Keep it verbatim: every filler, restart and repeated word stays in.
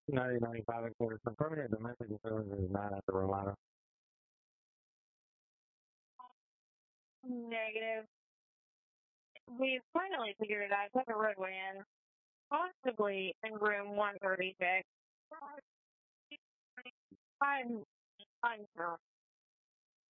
ninety ninety-five and quarter. From permanent domestic disturbance is not at the Romano. Negative. We've finally figured it out. Took a roadway in. Possibly in room one thirty-six. I'm unsure.